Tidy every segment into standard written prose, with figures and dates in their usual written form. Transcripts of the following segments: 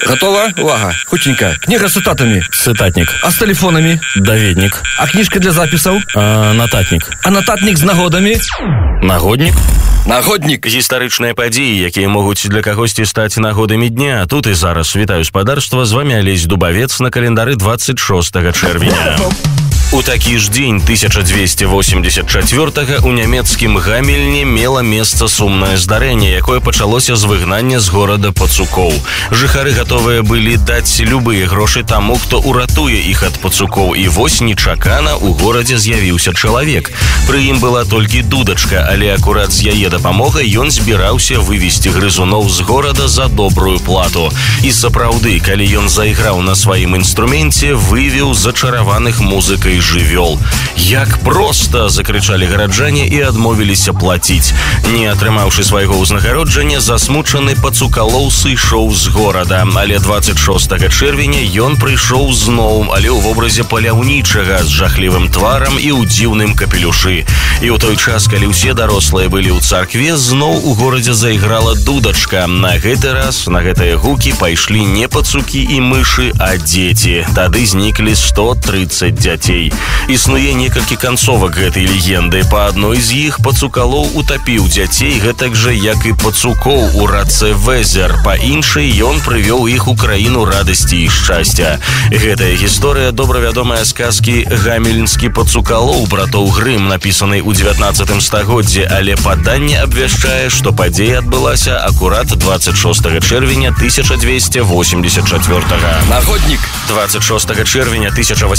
Готова? Увага. Хутенько. Книга с цитатами. Цитатник. А с телефонами? Даведник. А книжка для записаў? Нататник. А нататник з нагодамі? Нагодник. Нагодник. Гістарычныя падзеі, якія могуць для кагосьці стаць нагодамі дня. Тут і зараз вітаю спадарства, з вами Алесь Дубавец на календары 26 чэрвеня. У такі ж дзень 1284 у нямецкім Гамельне мела месца сумнае здарэнне, якое пачалося з выгнання з горада пацукоў. Жыхары гатовыя былі даць любыя грошы таму, хто уратуе іх ад пацукоў, і вось нечакана у горадзе з'явіўся чалавек. Пры ім была толькі дудачка, але акурат з яе дапамогай ён збіраўся вывесці грызуноў з горада за добрую плату. І сапраўды, калі ён зайграў на сваім інструменце, вывеў зачараваных музыкай жывёл. Як проста, закрычалі гараджане і адмовіліся плаціць. Не атрымаўшы свайго ўзнагароджання, засмучаны пацукалоў сышоў з горада. Але 26 чэрвеня ён прыйшоў зноў, але ў вобразе паляўнічага з жахлівым тварам і ў дзіўным капелюшы. І ў той час, калі ўсе дарослыя былі ў царкве, зноў у горадзе зайграла дудачка. На гэты раз на гэтыя гукі пайшлі не пацукі і мышы, а дзеці. Тады зніклі 130 дзяцей. Існуе некалькі канцовак гэтай легенды. Па адной з іх пацукалоў утапіў дзяцей, гэтак жа, як і пацукоў у рацэ Везер. Па іншай ён прывёў іх у краіну радасці і шчасця. Гэтая гісторыя добра вядомая з казкі «Гамельнскі пацукалоў» братоў Грым, напісанай у 19 стагоддзі, але паданне абвяшчае, што падзея адбылася акурат 26 чэрвеня 1284. Нагодник. 26 чэрвеня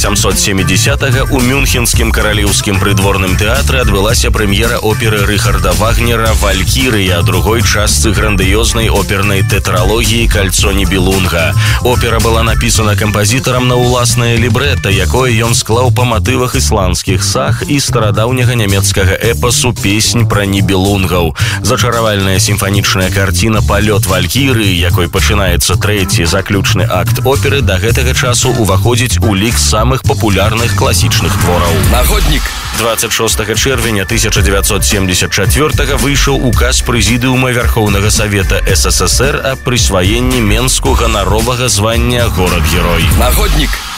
1870 у Мюнхенскім каралеўскім прыдворным тэатры адбылася прэм'ера оперы Рыхарда Вагнера «Валькірыя», другой частцы грандыёзнай опернай тэтралогіі «Кальцо Нібелунга». Опера была напісана кампазітарам на ўласнае лібрэта, якое ён склаў па матывах ісландскіх саг і старадаўняга нямецкага эпасу «Песнь пра Нібелунгаў». Зачаравальная сімфанічная карціна «Палёт Валькірыі», якой пачынаецца трэці заключны акт оперы, да гэтага часу уваходзіць у лік самых папулярных класічных твораў. Нагодник. 26 чэрвеня 1974 выйшаў указ Прэзідыума Вярхоўнага Савета СССР аб прысваенні Менску ганаровага звання горад-герой. Нагодник.